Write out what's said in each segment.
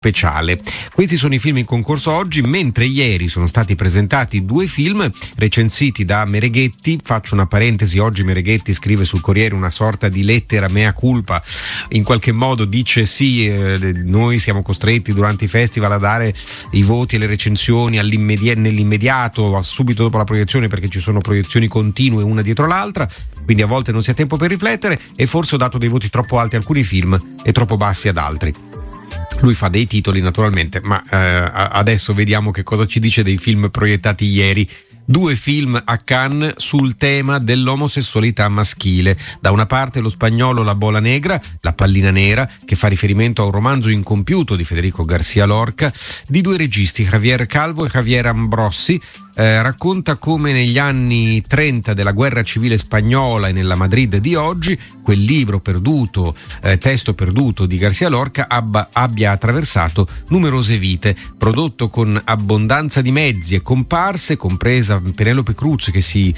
speciale. Questi sono i film in concorso oggi, mentre ieri sono stati presentati 2 film recensiti da Mereghetti. Faccio una parentesi: oggi Mereghetti scrive sul Corriere una sorta di lettera mea culpa, in qualche modo dice sì, noi siamo costretti durante i festival a dare i voti e le recensioni nell'immediato, subito dopo la proiezione, perché ci sono proiezioni continue una dietro l'altra, quindi a volte non si ha tempo per riflettere e forse ho dato dei voti troppo alti a alcuni film e troppo bassi ad altri. Lui fa dei titoli naturalmente, ma adesso vediamo che cosa ci dice dei film proiettati ieri. 2 film a Cannes sul tema dell'omosessualità maschile. Da una parte lo spagnolo La Bola Negra, La Pallina Nera, che fa riferimento a un romanzo incompiuto di Federico García Lorca, di 2 registi, Javier Calvo e Javier Ambrossi. Racconta come negli anni 30 della guerra civile spagnola e nella Madrid di oggi quel libro perduto, testo perduto di García Lorca abbia attraversato numerose vite. Prodotto con abbondanza di mezzi e comparse, compresa Penelope Cruz, che si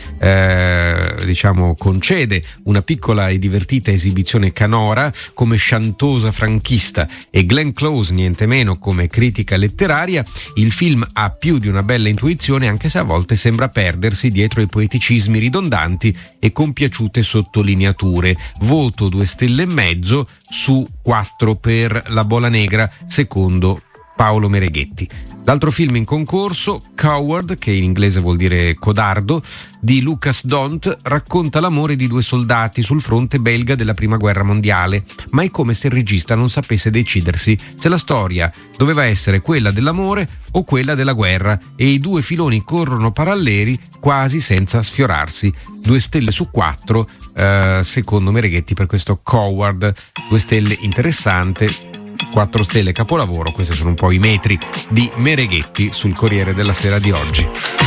concede una piccola e divertita esibizione canora come sciantosa franchista, e Glenn Close niente meno come critica letteraria. Il film ha più di una bella intuizione, anche se a volte sembra perdersi dietro i poeticismi ridondanti e compiaciute sottolineature. Voto 2,5 stelle su 4 per La Bola Negra, secondo Paolo Mereghetti. L'altro film in concorso, Coward, che in inglese vuol dire codardo, di Lucas Dont, racconta l'amore di 2 soldati sul fronte belga della Prima Guerra Mondiale, ma è come se il regista non sapesse decidersi se la storia doveva essere quella dell'amore o quella della guerra, e i 2 filoni corrono paralleli quasi senza sfiorarsi. 2 stelle su 4 secondo Mereghetti per questo Coward. 2 stelle interessante, 4 stelle capolavoro. Questi sono un po' i metri di Mereghetti sul Corriere della Sera di oggi.